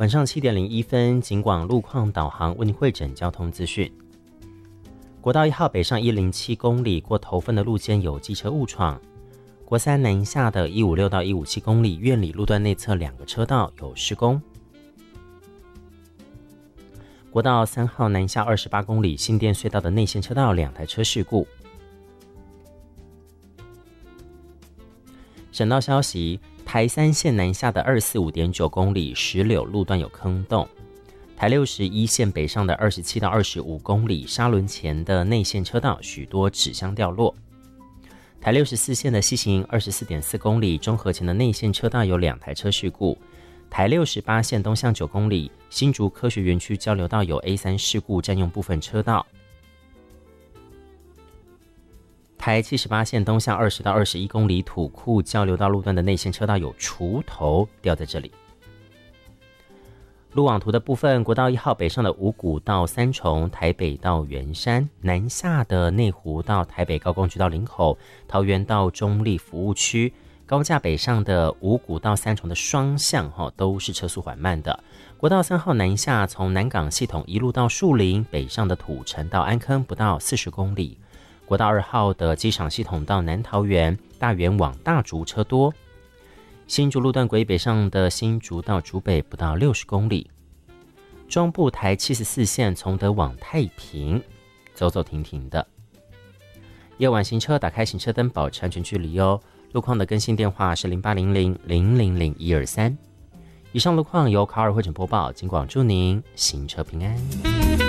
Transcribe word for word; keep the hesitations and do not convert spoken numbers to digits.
晚上七点零一分，警广路况导航为您汇整交通资讯。国道一号北上一零七公里过头份的路肩有机车误闯。国三南下的一五六到一五七公里苑里路段内侧两个车道有施工。国道三号南下二十八公里新店隧道的内线车道两台车事故。省道消息，台三线南下的二四五点九公里石柳路段有坑洞。台六十一线北上的二十七到二十五公里沙仑前的内线车道许多纸箱掉落。台六十四线的西行二十四点四公里中和前的内线车道有两台车事故。台六十八线东向九公里新竹科学园区交流道有 A 三 事故占用部分车道。台七十八线东向二十到二十一公里土库交流道路段的内线车道有锄头掉在这里。路网图的部分，国道一号北上的五股到三重，台北到圆山，南下的内湖到台北高工局到林口，桃园到中立服务区，高架北上的五股到三重的双向都是车速缓慢的。国道三号南下从南港系统一路到树林，北上的土城到安坑不到四十公里。国道二号的机场系统到南桃园，大园往大竹车多。新竹路段轨北上的新竹到竹北不到六十公里。中部台七十四线从德往太平，走走停停的。夜晚行车打开行车灯，保持安全距离哦。路况的更新电话是零八零零零零零一二三。以上路况由卡尔汇整播报，警广祝您行车平安。